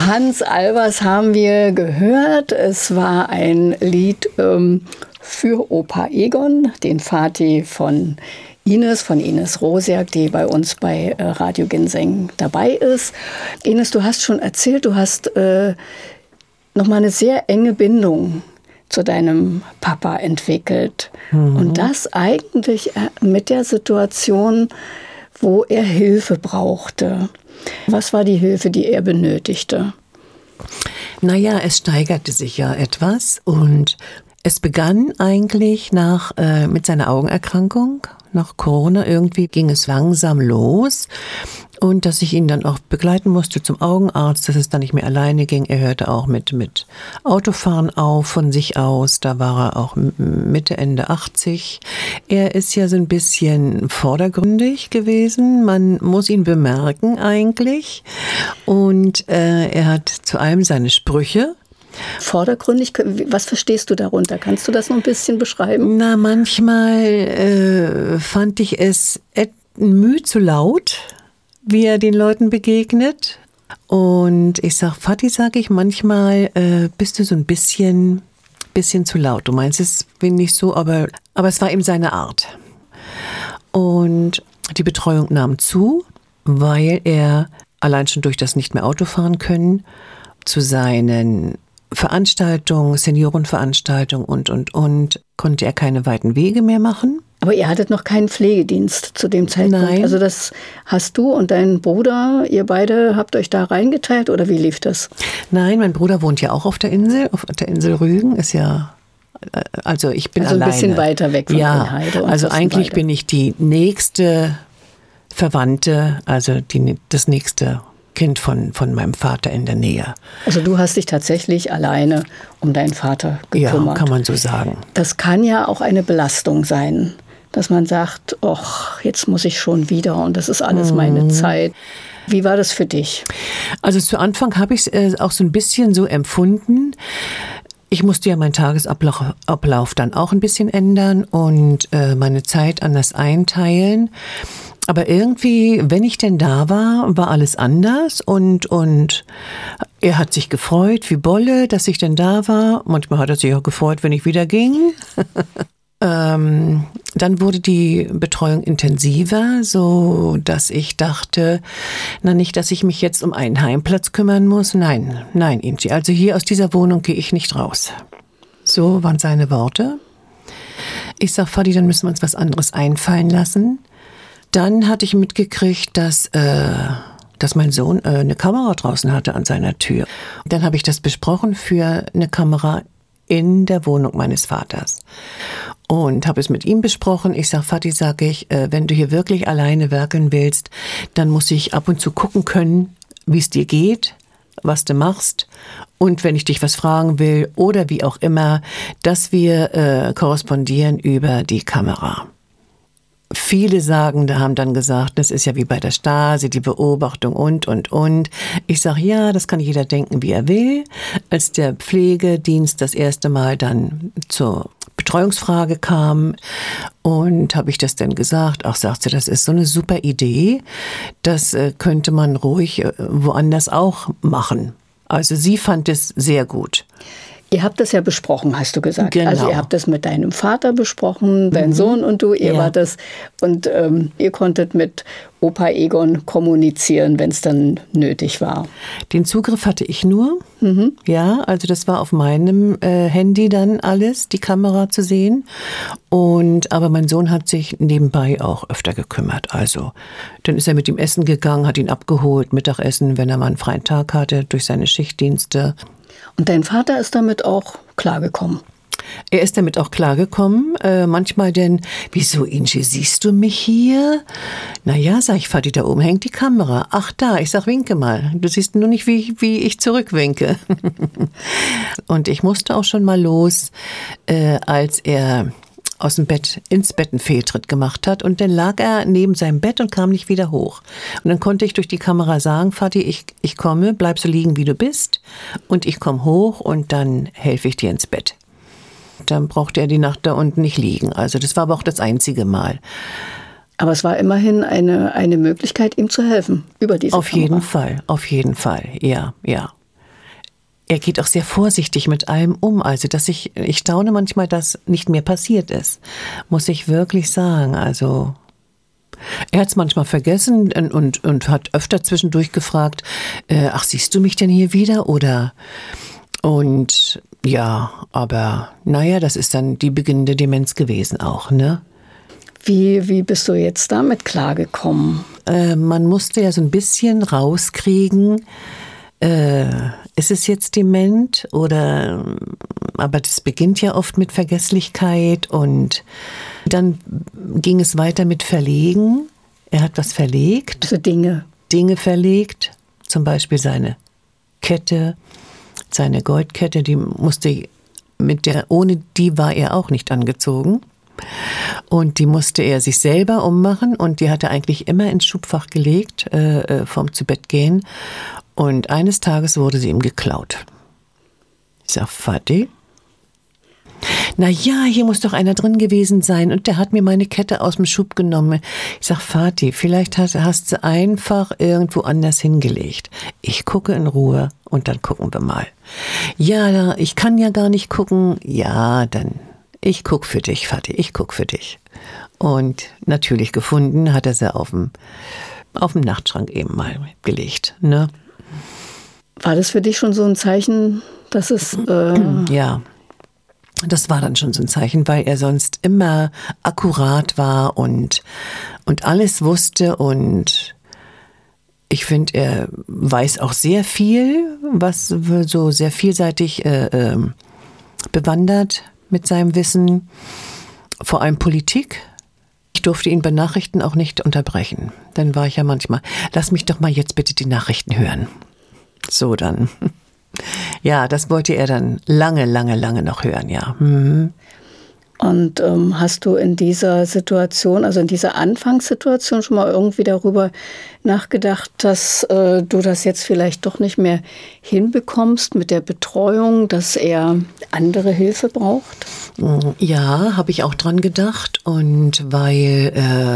Hans Albers haben wir gehört. Es war ein Lied für Opa Egon, den Vati von Ines Rosiak, die bei uns bei Radio Ginseng dabei ist. Ines, du hast schon erzählt, du hast nochmal eine sehr enge Bindung zu deinem Papa entwickelt. Und das eigentlich mit der Situation, wo er Hilfe brauchte. Was war die Hilfe, die er benötigte? Naja, es steigerte sich ja etwas und es begann eigentlich mit seiner Augenerkrankung. Nach Corona irgendwie ging es langsam los und dass ich ihn dann auch begleiten musste zum Augenarzt, dass es dann nicht mehr alleine ging. Er hörte auch mit Autofahren auf von sich aus. Da war er auch Mitte, Ende 80. Er ist ja so ein bisschen vordergründig gewesen. Man muss ihn bemerken eigentlich. Und er hat zu allem seine Sprüche. Vordergründig, was verstehst du darunter? Kannst du das noch ein bisschen beschreiben? Na, manchmal fand ich es müh zu laut, wie er den Leuten begegnet. Und ich sag, Vati, sage ich, manchmal bist du so ein bisschen zu laut. Du meinst es nicht so, aber es war eben seine Art. Und die Betreuung nahm zu, weil er allein schon durch das nicht mehr Auto fahren können zu seinen Veranstaltungen, Seniorenveranstaltungen und konnte er keine weiten Wege mehr machen. Aber ihr hattet noch keinen Pflegedienst zu dem Zeitpunkt? Nein. Also das hast du und dein Bruder, ihr beide habt euch da reingeteilt oder wie lief das? Nein, mein Bruder wohnt ja auch auf der Insel Rügen, ist ja, also ich bin alleine. Also ein bisschen weiter weg von Heide. Und also eigentlich bin ich die nächste Verwandte, also das nächste Kind von meinem Vater in der Nähe. Also du hast dich tatsächlich alleine um deinen Vater gekümmert. Ja, kann man so sagen. Das kann ja auch eine Belastung sein, dass man sagt, ach, jetzt muss ich schon wieder und das ist alles meine Zeit. Wie war das für dich? Also zu Anfang habe ich es auch so ein bisschen so empfunden. Ich musste ja meinen Tagesablauf dann auch ein bisschen ändern und meine Zeit anders einteilen. Aber irgendwie, wenn ich denn da war alles anders und er hat sich gefreut wie Bolle, dass ich denn da war. Manchmal hat er sich auch gefreut, wenn ich wieder ging. Dann wurde die Betreuung intensiver, so dass ich dachte, nicht, dass ich mich jetzt um einen Heimplatz kümmern muss. Nein, Inci, also hier aus dieser Wohnung gehe ich nicht raus. So waren seine Worte. Ich sag, Vati, dann müssen wir uns was anderes einfallen lassen. Dann hatte ich mitgekriegt, dass mein Sohn eine Kamera draußen hatte an seiner Tür. Dann habe ich das besprochen für eine Kamera in der Wohnung meines Vaters. Und habe es mit ihm besprochen. Ich sage, Vati, wenn du hier wirklich alleine werkeln willst, dann muss ich ab und zu gucken können, wie es dir geht, was du machst. Und wenn ich dich was fragen will oder wie auch immer, dass wir korrespondieren über die Kamera. Viele haben dann gesagt, das ist ja wie bei der Stasi, die Beobachtung und. Ich sage, ja, das kann jeder denken, wie er will. Als der Pflegedienst das erste Mal dann zur Betreuungsfrage kam und habe ich das dann gesagt, sagt sie, das ist so eine super Idee, das könnte man ruhig woanders auch machen. Also sie fand es sehr gut. Ihr habt das ja besprochen, hast du gesagt. Genau. Also ihr habt das mit deinem Vater besprochen, dein Sohn und du, ihr wart das. Und ihr konntet mit Opa Egon kommunizieren, wenn es dann nötig war. Den Zugriff hatte ich nur. Ja, also das war auf meinem Handy dann alles, die Kamera zu sehen. Aber mein Sohn hat sich nebenbei auch öfter gekümmert. Also dann ist er mit ihm essen gegangen, hat ihn abgeholt, Mittagessen, wenn er mal einen freien Tag hatte, durch seine Schichtdienste. Und dein Vater ist damit auch klargekommen? Er ist damit auch klargekommen. Manchmal denn, wieso, Inge, siehst du mich hier? Naja, sag ich, Vati, da oben hängt die Kamera. Ach da, ich sag, winke mal. Du siehst nur nicht, wie ich zurückwinke. Und ich musste auch schon mal los, als er aus dem Bett ins Bett einen Fehltritt gemacht hat. Und dann lag er neben seinem Bett und kam nicht wieder hoch. Und dann konnte ich durch die Kamera sagen, Vati, ich komme, bleib so liegen, wie du bist. Und ich komme hoch und dann helfe ich dir ins Bett. Dann brauchte er die Nacht da unten nicht liegen. Also das war aber auch das einzige Mal. Aber es war immerhin eine Möglichkeit, ihm zu helfen über diese Kamera. Auf jeden Fall, ja. er geht auch sehr vorsichtig mit allem um. Also, dass ich staune manchmal, dass nicht mehr passiert ist. Muss ich wirklich sagen. Also, er hat es manchmal vergessen und hat öfter zwischendurch gefragt, ach, siehst du mich denn hier wieder? Oder, und ja, aber naja, das ist dann die beginnende Demenz gewesen auch, ne? Wie bist du jetzt damit klargekommen? Man musste ja so ein bisschen rauskriegen, ist es jetzt dement oder, aber das beginnt ja oft mit Vergesslichkeit und dann ging es weiter mit Verlegen. Er hat was verlegt. Also Dinge verlegt, zum Beispiel seine Kette, seine Goldkette, die musste ohne die war er auch nicht angezogen. Und die musste er sich selber ummachen und die hat er eigentlich immer ins Schubfach gelegt, vorm Zubettgehen. Und eines Tages wurde sie ihm geklaut. Ich sag, Vati? Na ja, hier muss doch einer drin gewesen sein und der hat mir meine Kette aus dem Schub genommen. Ich sag, Vati, vielleicht hast du einfach irgendwo anders hingelegt. Ich gucke in Ruhe und dann gucken wir mal. Ja, ich kann ja gar nicht gucken. Ja, dann, ich guck für dich, Vati, ich guck für dich. Und natürlich gefunden hat er sie auf dem Nachtschrank eben mal gelegt, ne? War das für dich schon so ein Zeichen, dass es... Ja, das war dann schon so ein Zeichen, weil er sonst immer akkurat war und alles wusste. Und ich finde, er weiß auch sehr viel, was so sehr vielseitig bewandert mit seinem Wissen, vor allem Politik. Ich durfte ihn bei Nachrichten auch nicht unterbrechen. Dann war ich ja manchmal, lass mich doch mal jetzt bitte die Nachrichten hören. So dann. Ja, das wollte er dann lange noch hören, ja. Mhm. Und hast du in dieser Situation, also in dieser Anfangssituation schon mal irgendwie darüber nachgedacht, dass du das jetzt vielleicht doch nicht mehr hinbekommst mit der Betreuung, dass er andere Hilfe braucht? Ja, habe ich auch dran gedacht und weil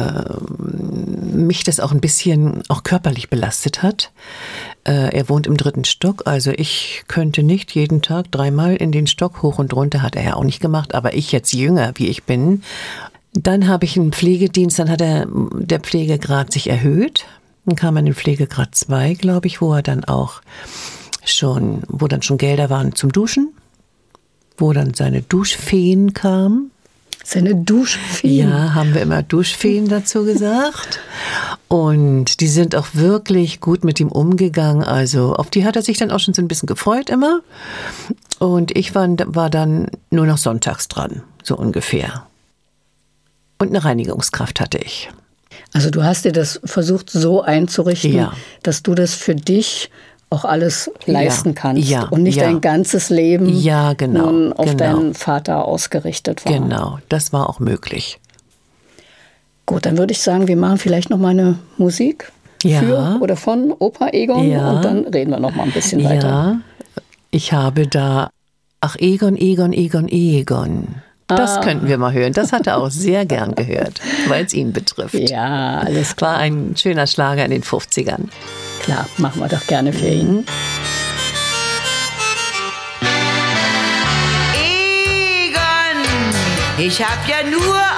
mich das auch ein bisschen auch körperlich belastet hat. Er wohnt im 3. Stock, also ich könnte nicht jeden Tag 3-mal in den Stock hoch und runter, hat er ja auch nicht gemacht, aber ich jetzt jünger, wie ich bin. Dann habe ich einen Pflegedienst, dann hat der Pflegegrad sich erhöht. Dann kam er in den Pflegegrad 2, glaube ich, wo dann schon Gelder waren zum Duschen, wo dann seine Duschfeen kamen. Seine Duschfeen? Ja, haben wir immer Duschfeen dazu gesagt. Und die sind auch wirklich gut mit ihm umgegangen. Also auf die hat er sich dann auch schon so ein bisschen gefreut immer. Und ich war dann nur noch sonntags dran, so ungefähr. Und eine Reinigungskraft hatte ich. Also du hast dir das versucht so einzurichten, ja, dass du das für dich auch alles leisten kannst ja, und nicht dein ganzes Leben nun auf deinen Vater ausgerichtet war. Genau, das war auch möglich. Gut, dann würde ich sagen, wir machen vielleicht noch mal eine Musik für oder von Opa Egon und dann reden wir noch mal ein bisschen weiter. Ja, ich habe da, ach Egon, Egon, Egon, Egon. Das könnten wir mal hören. Das hat er auch sehr gern gehört, weil es ihn betrifft. Ja, alles klar. War ein schöner Schlager in den 50ern. Klar, machen wir doch gerne für ihn. Egon, ich hab ja nur